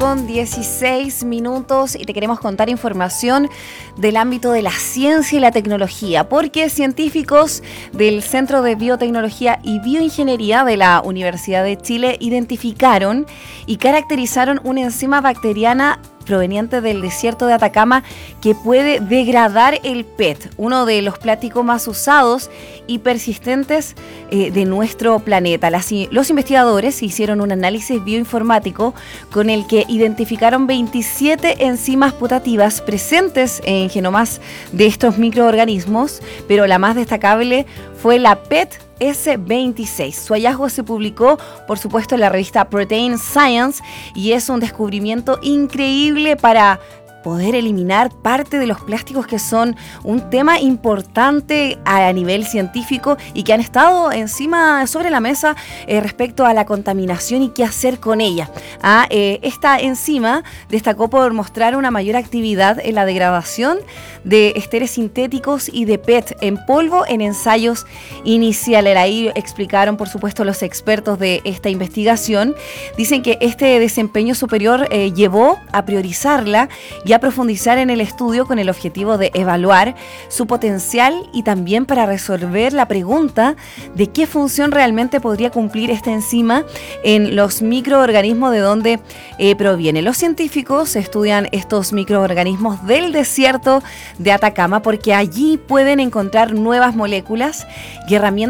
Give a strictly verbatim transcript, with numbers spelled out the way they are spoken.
Con dieciséis minutos y te queremos contar información del ámbito de la ciencia y la tecnología, porque científicos del Centro de Biotecnología y Bioingeniería de la Universidad de Chile identificaron y caracterizaron una enzima bacteriana proveniente del desierto de Atacama que puede degradar el P E T, uno de los plásticos más usados y persistentes eh, de nuestro planeta. Las, los investigadores hicieron un análisis bioinformático con el que identificaron veintisiete enzimas putativas presentes en genomas de estos microorganismos, pero la más destacable fue la P E T ese veintiséis. Su hallazgo se publicó, por supuesto, en la revista Protein Science y es un descubrimiento increíble para poder eliminar parte de los plásticos que son un tema importante a nivel científico y que han estado encima sobre la mesa eh, respecto a la contaminación y qué hacer con ella. Ah, eh, esta enzima destacó por mostrar una mayor actividad en la degradación de esteres sintéticos y de P E T en polvo en ensayos iniciales. Ahí explicaron, por supuesto, los expertos de esta investigación. Dicen que este desempeño superior eh, llevó a priorizarla y a profundizar en el estudio con el objetivo de evaluar su potencial y también para resolver la pregunta de qué función realmente podría cumplir esta enzima en los microorganismos de donde eh, proviene. Los científicos estudian estos microorganismos del desierto de Atacama porque allí pueden encontrar nuevas moléculas y herramientas